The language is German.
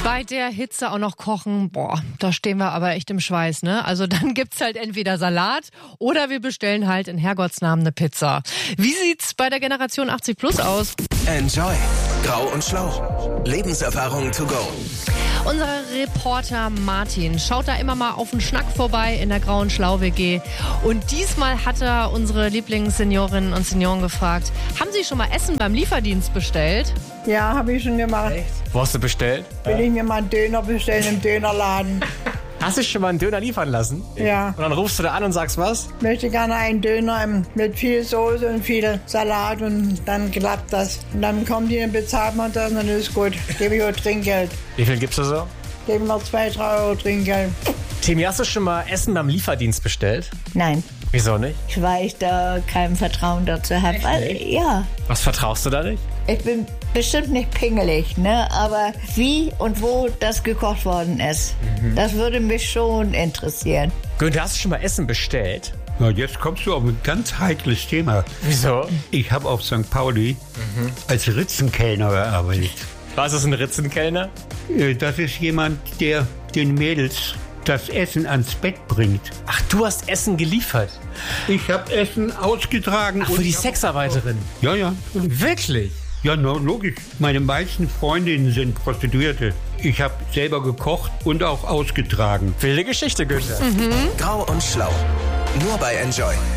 Bei der Hitze auch noch kochen, boah, da stehen wir aber echt im Schweiß, ne? Also dann gibt's halt entweder Salat oder wir bestellen halt in Herrgottsnamen eine Pizza. Wie sieht's bei der Generation 80 Plus aus? Enjoy. Grau und Schlau. Lebenserfahrung to go. Unser Reporter Martin schaut da immer mal auf den Schnack vorbei in der Grauen Schlau-WG. Und diesmal hat er unsere Lieblingsseniorinnen und Senioren gefragt, haben Sie schon mal Essen beim Lieferdienst bestellt? Ja, habe ich schon gemacht. Echt? Wo hast du bestellt? Will ich mir mal einen Döner bestellen im Dönerladen. Hast du schon mal einen Döner liefern lassen? Ja. Und dann rufst du da an und sagst was? Möchte gerne einen Döner mit viel Soße und viel Salat und dann klappt das. Und dann kommen die und bezahlt man das und dann ist gut. Gebe ich auch Trinkgeld. Wie viel gibst du so? Geben wir 2-3 Euro Trinkgeld. Timi, hast du schon mal Essen beim Lieferdienst bestellt? Nein, Wieso nicht? weil ich da kein Vertrauen dazu habe. Ja, Was vertraust du da nicht? ich bin bestimmt nicht pingelig, ne? Aber wie und wo das gekocht worden ist, das würde mich schon interessieren. Günther, hast du schon mal Essen bestellt? Na, jetzt kommst du auf ein ganz heikles Thema. Wieso? Ich habe auf St. Pauli als Ritzenkellner gearbeitet. Was ist ein Ritzenkellner? Das ist jemand, der den Mädels das Essen ans Bett bringt. Ach, du hast Essen geliefert. Ich habe Essen ausgetragen. Ach, für die Sexarbeiterin. Ja, ja. Wirklich? Ja, logisch. Meine meisten Freundinnen sind Prostituierte. Ich habe selber gekocht und auch ausgetragen. Wilde Geschichte, Günther. Grau und Schlau. Nur bei Enjoy.